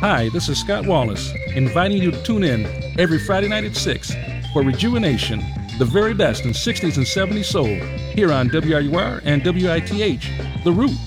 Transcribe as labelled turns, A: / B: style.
A: Hi, this is Scott Wallace, inviting you to tune in every Friday night at 6 for Rejuvenation, the very best in 60s and 70s soul, here on WRUR and WITH, The Root.